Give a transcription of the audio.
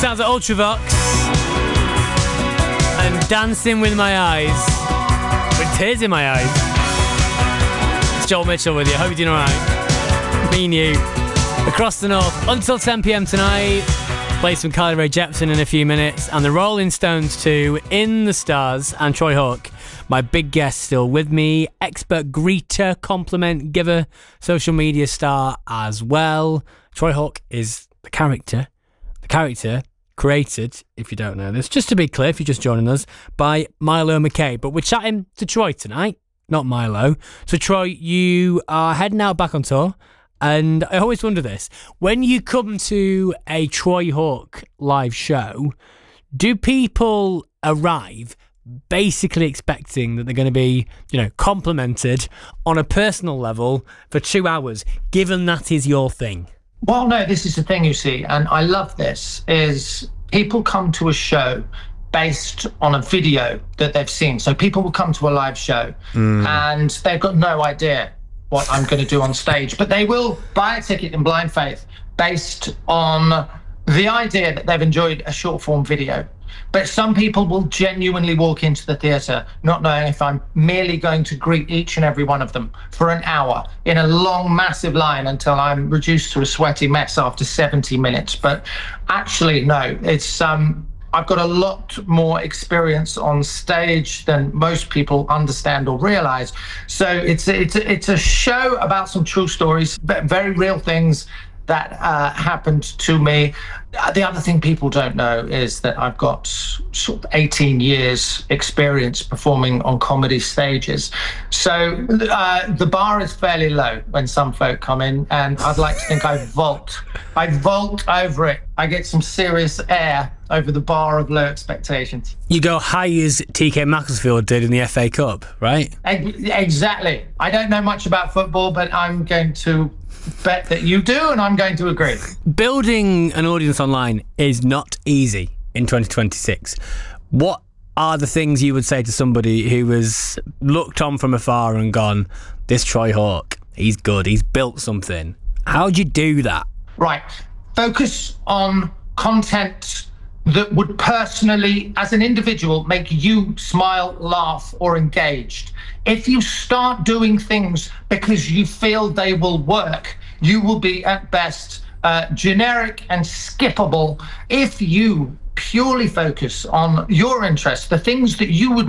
sounds like Ultravox and Dancing With My Eyes, with tears in my eyes. It's Joel Mitchell with you. Hope you're doing alright. Me and you, across the north, until 10 p.m. tonight. Play some Carly Rae Jepsen in a few minutes, and the Rolling Stones too, In the Stars, and Troy Hawk, my big guest, still with me, expert greeter, compliment giver, social media star as well. Troy Hawk is the character created, if you don't know this, just to be clear, if you're just joining us, by Milo McKay. But we're chatting to Troy tonight, not Milo. So Troy, you are heading out back on tour. And I always wonder this, when you come to a Troy Hawk live show, do people arrive basically expecting that they're going to be, complimented on a personal level for 2 hours, given that is your thing? Well, no, this is the thing, you see, and I love this, is people come to a show based on a video that they've seen. So people will come to a live show and they've got no idea what I'm going to do on stage, but they will buy a ticket in blind faith based on the idea that they've enjoyed a short form video. But some people will genuinely walk into the theatre not knowing if I'm merely going to greet each and every one of them for an hour in a long, massive line until I'm reduced to a sweaty mess after 70 minutes. But actually, no, it's I've got a lot more experience on stage than most people understand or realize. So it's a show about some true stories, very real things that happened to me. The other thing people don't know is that I've got sort of 18 years experience performing on comedy stages. So the bar is fairly low when some folk come in, and I'd like to think I vault over it. I get some serious air over the bar of low expectations. You go high as TK Macclesfield did in the FA Cup, right? Exactly. I don't know much about football, but I'm going to bet that you do, and I'm going to agree. Building an audience online is not easy in 2026. What are the things you would say to somebody who has looked on from afar and gone, this Troy Hawk, he's good, he's built something? How'd you do that? Right. Focus on content that would personally, as an individual, make you smile, laugh, or engaged. If you start doing things because you feel they will work, you will be at best generic and skippable. If you purely focus on your interests, the things that you would